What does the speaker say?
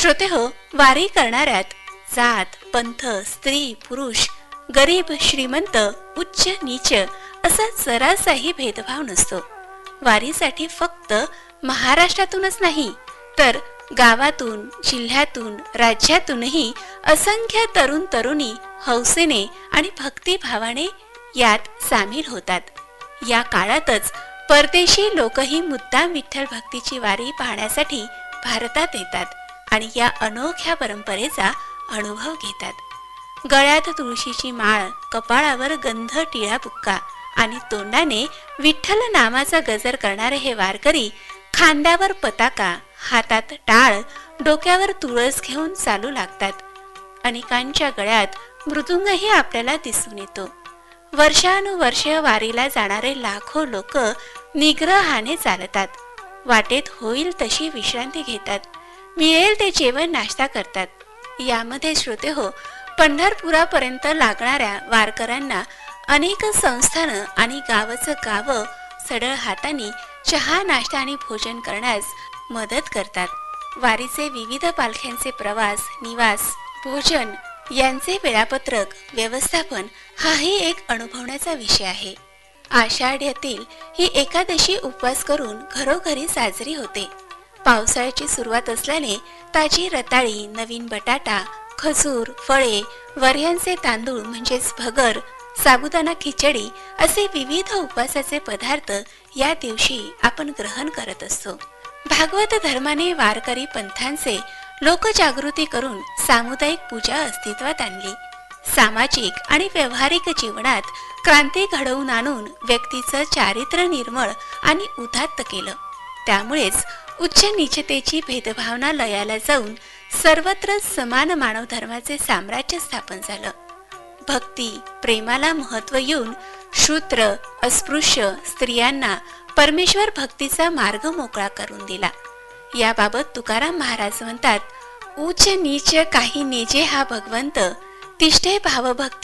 श्रोते हो, वारी करणाऱ्यात जात पंथ स्त्री पुरुष गरीब श्रीमंत उच्च नीच असा जरासाही भेदभाव नसतो. वारीसाठी फक्त महाराष्ट्रातूनच नाही तर गावातून जिल्ह्यातून राज्यातूनही असंख्य तरुण तरुणी हौसेने आणि भक्तिभावाने यात सामील होतात. या काळातच परदेशी लोकही मुद्दाम विठ्ठल भक्तीची वारी पाहण्यासाठी भारतात येतात आणि या अनोख्या परंपरेचा अनुभव घेतात. गळ्यात तुळशीची माळ, कपाळावर गंध टिळा बुक्का आणि तोंडाने विठ्ठल नामाचा गजर करणारे हे वारकरी खांद्यावर पताका, हातात टाळ, डोक्यावर तुळस घेऊन चालू लागतात. अनेकांच्या गळ्यात मृदुंगही आपल्याला दिसून येतो. वर्षानुवर्ष वारीला जाणारे लाखो लोक निग्रहाने चालतात. वाटेत होईल तशी विश्रांती घेतात. मिळेल ते जेवण नाश्ता करतात. यामध्ये श्रोते हो, पंढरपुरापर्यंत लागणाऱ्या वारकऱ्यांना अनेक संस्थानं आणि गावचं गाव सडळ हाताने चहा नाश्ता आणि भोजन करण्यास मदत करतात. वारीचे विविध पालख्यांचे प्रवास, निवास, भोजन यांचे वेळापत्रक व्यवस्थापन हाही एक अनुभवण्याचा विषय आहे. आषाढ्यातील ही एकादशी उपवास करून घरोघरी साजरी होते. पावसाळ्याची सुरुवात असल्याने ताजी रताळी, नवीन बटाटा, खजूर, फळे, वऱ्यांचे तांदूळ म्हणजेच भगर, साबुदाणा खिचडी असे विविध उपवासाचे पदार्थ या दिवशी आपण ग्रहण करत असतो. भागवत धर्माने वारकरी पंथांचे लोकजागृती करून सामुदायिक पूजा अस्तित्वात आणली. सामाजिक आणि व्यावहारिक जीवनात क्रांती घडवून आणून व्यक्तीचं चारित्र्य निर्मळ आणि उदात्त केलं. त्यामुळेच उच्च नीचतेची भेदभावना लयाला जाऊन सर्वत्र समान मानव धर्माचे साम्राज्य स्थापन झालं. भक्ती प्रेमाला महत्व येऊन शूद्र अस्पृश्य स्त्रियांना परमेश्वर भक्तीचा मार्ग मोकळा करून दिला. याबाबत तुकाराम महाराज म्हणतात, उच्च नीच काही नेजे हा भगवंत तिष्ठे भावभक्ती